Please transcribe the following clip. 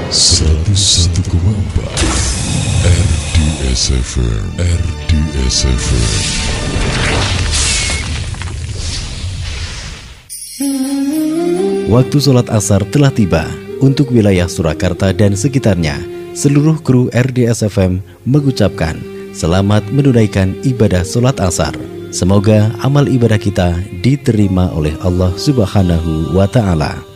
101,4 RDS FM. Waktu sholat asar telah tiba. Untuk wilayah Surakarta dan sekitarnya, seluruh kru RDS FM mengucapkan selamat menunaikan ibadah sholat asar. Semoga amal ibadah kita diterima oleh Allah Subhanahu wa Ta'ala.